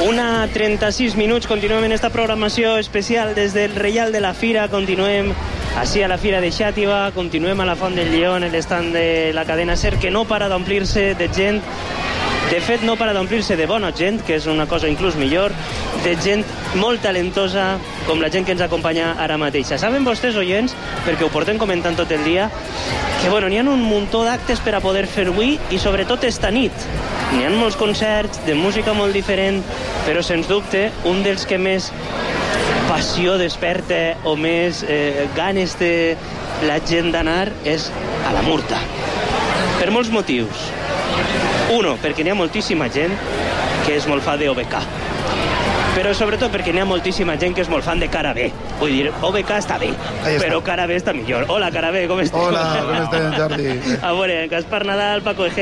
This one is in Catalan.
1:36, continuem en esta programació especial des del Reial de la Fira, continuem així a la Fira de Xàtiva, continuem a la Font del Lleó, en l'estand de la cadena SER, que no para d'omplir-se de gent, de fet no para d'omplir-se de bona gent, que és una cosa inclús millor, de gent molt talentosa, com la gent que ens acompanya ara mateixa. Saben vostès, oients, perquè ho portem comentant tot el dia, que bueno, n'hi ha un muntó d'actes per a poder fer avui i sobretot esta nit. N'hi ha molts concerts de música molt diferent, però sens dubte un dels que més passió desperta o més ganes de la gent d'anar és a la Murta. Per molts motius. Uno, perquè n'hi ha moltíssima gent que és molt fan d'OBK. Però sobretot perquè n'hi ha moltíssima gent que és molt fan de Cara B. Vull dir, OBK està bé, però Cara B està millor. Hola, Cara B, com esteu? Hola, com estem, Jordi? A veure, Gaspar Nadal, Paco Egea,